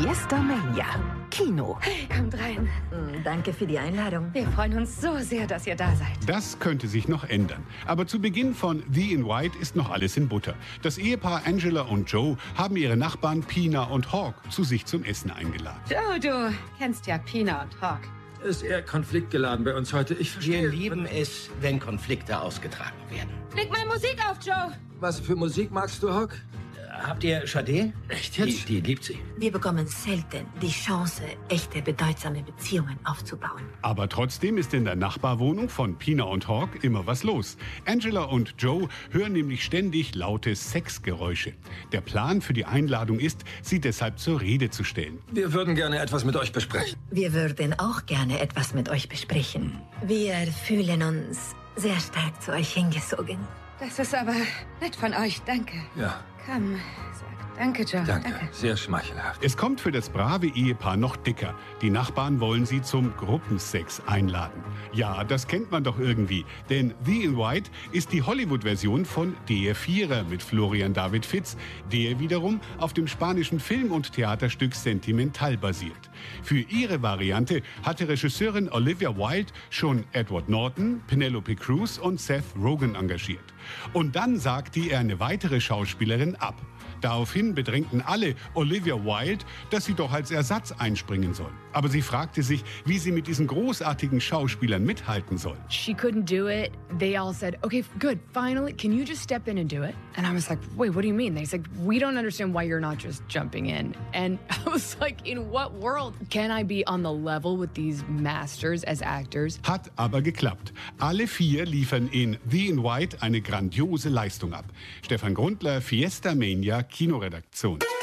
Fiesta Mania, Kino. Hey, kommt rein. Danke für die Einladung. Wir freuen uns so sehr, dass ihr da seid. Das könnte sich noch ändern. Aber zu Beginn von The in White ist noch alles in Butter. Das Ehepaar Angela und Joe haben ihre Nachbarn Pina und Hawk zu sich zum Essen eingeladen. Joe, du kennst ja Pina und Hawk. Ist eher konfliktgeladen bei uns heute. Ich verstehe. Wir lieben es, wenn Konflikte ausgetragen werden. Leg mal Musik auf, Joe. Was für Musik magst du, Hawk? Habt ihr Sade? Echt jetzt? Die liebt sie. Wir bekommen selten die Chance, echte, bedeutsame Beziehungen aufzubauen. Aber trotzdem ist in der Nachbarwohnung von Pina und Hawk immer was los. Angela und Joe hören nämlich ständig laute Sexgeräusche. Der Plan für die Einladung ist, sie deshalb zur Rede zu stellen. Wir würden gerne etwas mit euch besprechen. Wir würden auch gerne etwas mit euch besprechen. Wir fühlen uns sehr stark zu euch hingezogen. Das ist aber nett von euch, danke. Ja, Komm, sag danke, Joe. danke. Sehr schmeichelhaft. Es kommt für das brave Ehepaar noch dicker. Die Nachbarn wollen sie zum Gruppensex einladen. Ja, das kennt man doch irgendwie. Denn The in White ist die Hollywood-Version von Der Vierer mit Florian David Fitz, der wiederum auf dem spanischen Film- und Theaterstück Sentimental basiert. Für ihre Variante hatte Regisseurin Olivia Wilde schon Edward Norton, Penelope Cruz und Seth Rogen engagiert. Und dann sagte er eine weitere Schauspielerin ab. Daraufhin bedrängten alle Olivia Wilde, dass sie doch als Ersatz einspringen soll. Aber sie fragte sich, wie sie mit diesen großartigen Schauspielern mithalten soll. She couldn't do it. They all said, okay, good, finally, can you just step in and do it? And I was like, wait, what do you mean? They said, we don't understand why you're not just jumping in. And I was like, in what world can I be on the level with these masters as actors? Hat aber geklappt. Alle vier liefern in The in White eine grandiose Leistung ab. Stefan Grundler, Fiesta Mania, Kinoredaktion.